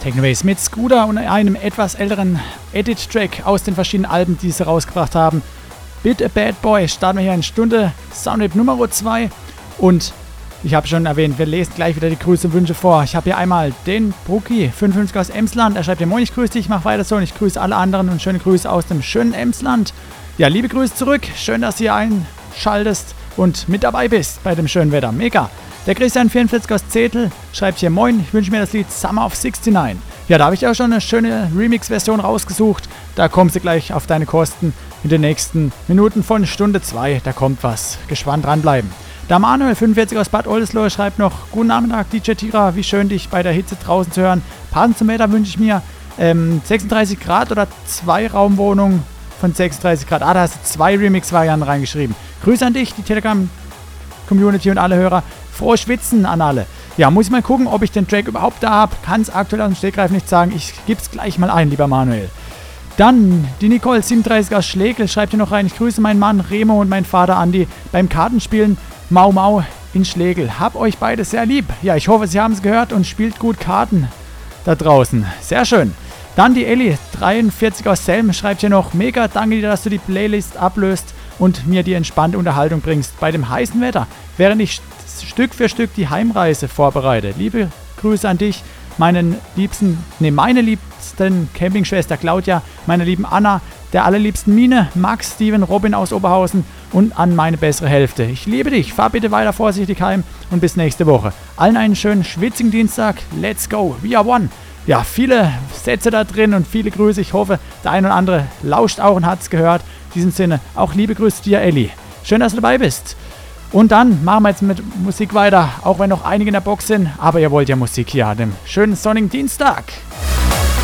Technoways mit Scooter und einem etwas älteren Edit-Track aus den verschiedenen Alben, die sie rausgebracht haben. Bit a Bad Boy starten wir hier in Stunde Soundwave Nummer 2 und ich habe schon erwähnt, wir lesen gleich wieder die Grüße und Wünsche vor. Ich habe hier einmal den Brucki 55 aus Emsland. Er schreibt hier: Moin, ich grüße dich, mach weiter so und ich grüße alle anderen und schöne Grüße aus dem schönen Emsland. Ja, liebe Grüße zurück. Schön, dass du hier einschaltest und mit dabei bist bei dem schönen Wetter. Mega. Der Christian 44 aus Zetel schreibt hier: Moin, ich wünsche mir das Lied Summer of 69. Ja, da habe ich auch schon eine schöne Remix-Version rausgesucht. Da kommst du gleich auf deine Kosten in den nächsten Minuten von Stunde 2. Da kommt was. Gespannt dranbleiben. Der Manuel 45 aus Bad Oldesloe schreibt noch: Guten Nachmittag, DJ Tira, wie schön dich bei der Hitze draußen zu hören. Passend zum Wetter wünsche ich mir 36 Grad oder 2 Raumwohnungen von 36 Grad. Da hast du 2 Remix-Varianten reingeschrieben. Grüße an dich, die Telegram-Community und alle Hörer. Frohes Schwitzen an alle. Ja, muss ich mal gucken, ob ich den Track überhaupt da habe. Kann es aktuell aus dem Stegreif nicht sagen. Ich gebe es gleich mal ein, lieber Manuel. Dann die Nicole 37 aus Schlegel schreibt hier noch rein: Ich grüße meinen Mann Remo und meinen Vater Andi beim Kartenspielen Mau Mau in Schlegel. Hab euch beide sehr lieb. Ja, ich hoffe, Sie haben es gehört und spielt gut Karten da draußen. Sehr schön. Dann die Elli 43 aus Selm schreibt hier noch: Mega, danke dir, dass du die Playlist ablöst und mir die entspannte Unterhaltung bringst bei dem heißen Wetter, während ich Stück für Stück die Heimreise vorbereite. Liebe Grüße an dich, meine liebsten Campingschwester Claudia, meine lieben Anna, der allerliebsten Mine, Max, Steven, Robin aus Oberhausen und an meine bessere Hälfte. Ich liebe dich, fahr bitte weiter vorsichtig heim und bis nächste Woche. Allen einen schönen schwitzigen Dienstag. Let's go, we are one. Ja, viele Sätze da drin und viele Grüße. Ich hoffe, der ein oder andere lauscht auch und hat es gehört. In diesem Sinne, auch liebe Grüße dir, Elli. Schön, dass du dabei bist. Und dann machen wir jetzt mit Musik weiter, auch wenn noch einige in der Box sind. Aber ihr wollt ja Musik hier an dem schönen sonnigen Dienstag.